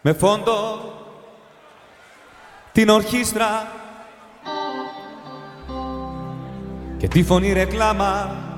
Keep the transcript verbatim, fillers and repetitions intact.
με φόντο την ορχήστρα και τη φωνή ρεκλάμα